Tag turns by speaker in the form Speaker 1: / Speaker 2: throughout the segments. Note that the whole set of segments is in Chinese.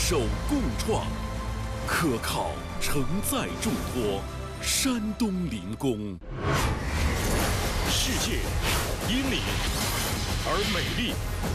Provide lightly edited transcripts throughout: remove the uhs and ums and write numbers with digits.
Speaker 1: 手共创，可靠承载重托，山东临工。世界因你而美丽。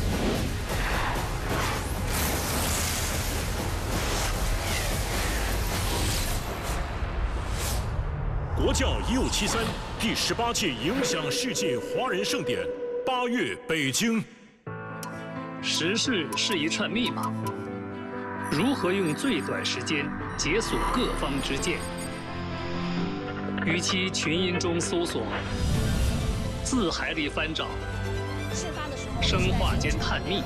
Speaker 1: 国教1573第18届影响世界华人盛典8月北京。
Speaker 2: 时事是一串密码，如何用最短时间解锁各方之见？与其群音中搜索，字海里翻找，生化间探秘，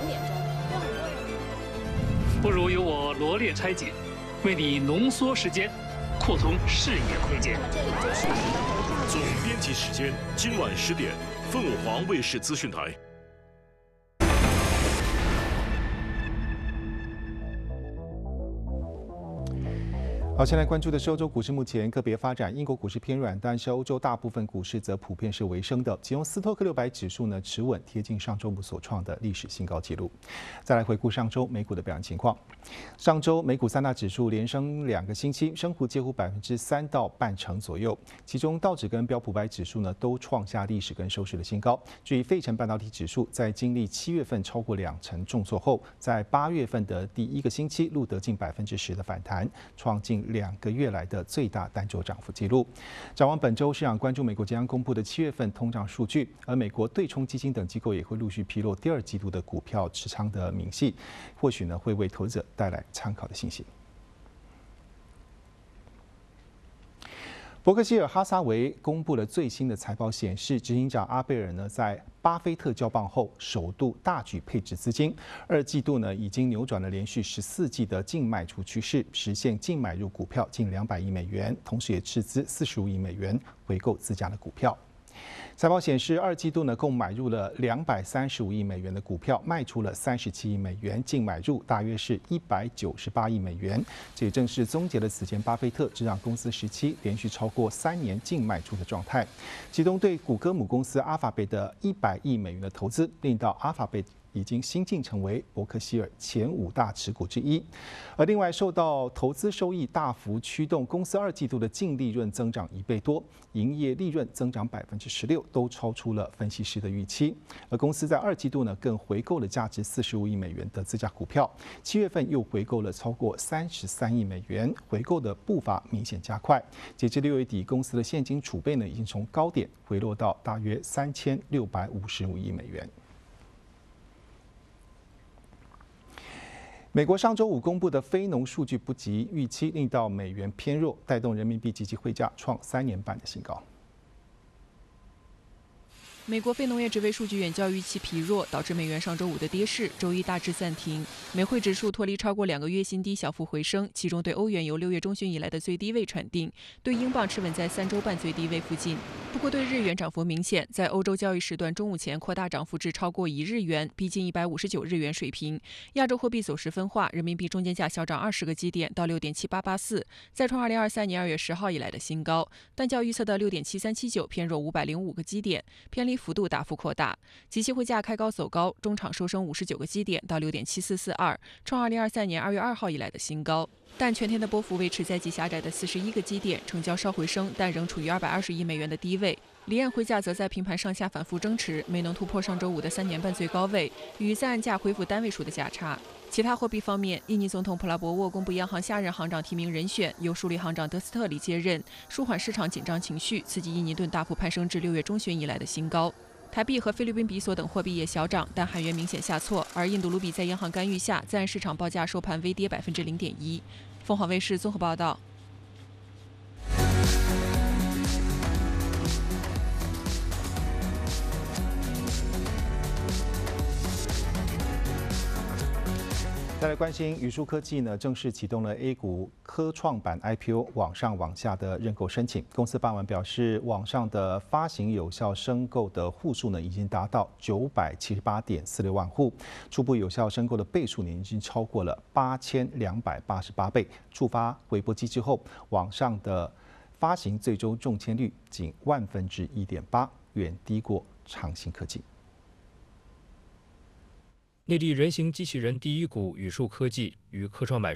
Speaker 2: 不如由我罗列拆解，为你浓缩时间，扩充视野空间。
Speaker 1: 总编辑时间：今晚10点，凤凰卫视资讯台。
Speaker 3: 好，现在关注的是欧洲股市目前个别发展。英国股市偏软，但是欧洲大部分股市则普遍是微升的。其中斯托克600指数呢持稳，贴近上周五所创的历史新高纪录。再来回顾上周美股的表现情况。上周美股3大指数连升2个星期，升幅介乎3%到半成左右。其中道指跟标普500指数呢都创下历史跟收市的新高。至于费城半导体指数，在经历7月份超过2成重挫后，在8月份的第1个星期录得近10%的反弹，创近2个月来的最大单周涨幅纪录。展望本周，市场关注美国即将公布的7月份通胀数据，而美国对冲基金等机构也会陆续披露第2季度的股票持仓的明细，或许呢会为投资者带来参考的信息。伯克希尔哈撒韦公布了最新的财报，显示执行长阿贝尔呢在巴菲特交棒后，首度大举配置资金，2季度呢已经扭转了连续14季的净卖出趋势，实现净买入股票近200亿美元，同时也斥资45亿美元回购自家的股票。财报显示，2季度呢共买入了235亿美元的股票，卖出了37亿美元，净买入大约是198亿美元。这也正是终结了此前巴菲特执掌公司时期连续超过3年净卖出的状态。其中对谷歌母公司阿法贝的100亿美元的投资，令到阿法贝已经新晋成为伯克希尔前5大持股之一。而另外，受到投资收益大幅驱动，公司2季度的净利润增长1倍多，营业利润增长16%，都超出了分析师的预期。而公司在2季度呢，更回购了价值45亿美元的自家股票，7月份又回购了超过33亿美元，回购的步伐明显加快。截至6月底，公司的现金储备呢，已经从高点回落到大约3655亿美元。美国上周五公布的非农数据不及预期，令到美元偏弱，带动人民币即期汇价创3年半的新高。
Speaker 4: 美国非农业职位数据远较预期疲弱，导致美元上周五的跌势，周一大致暂停。美汇指数脱离超过2个月新低，小幅回升，其中对欧元由6月中旬以来的最低位喘定，对英镑持稳在3周半最低位附近。不过对日元涨幅明显，在欧洲交易时段中午前扩大涨幅至超过1日元，逼近159日元水平。亚洲货币走势分化，人民币中间价小涨20个基点到6.7884，再创2023年2月10号以来的新高，但较预测的6.7379偏弱505个基点，偏离幅度大幅扩大。即期汇价开高走高，中场收升59个基点到6.7442，创2023年2月2号以来的新高。但全天的波幅维持在极狭窄的41个基点，成交稍回升，但仍处于220亿美元的低位。离岸汇价则在平盘上下反复争持，没能突破上周五的3年半最高位，与在岸价恢复单位数的价差。其他货币方面，印尼总统普拉博沃公布央行下任行长提名人选，由署理行长德斯特里接任，舒缓市场紧张情绪，刺激印尼盾大幅攀升至6月中旬以来的新高。台币和菲律宾比索等货币也小涨，但韩元明显下挫，而印度卢比在央行干预下，在岸市场报价收盘微跌0.1%。凤凰卫视综合报道。
Speaker 3: 再来关心宇树科技呢，正式启动了 A 股科创板 IPO 网上网下的认购申请。公司傍晚表示，网上的发行有效申购的户数呢，已经达到978.46万户，初步有效申购的倍数呢，已经超过了8288倍。触发回拨机制后，网上的发行最终中签率仅1/1000，远低过长兴科技。
Speaker 5: 内地人形机器人第一股宇树科技于科创板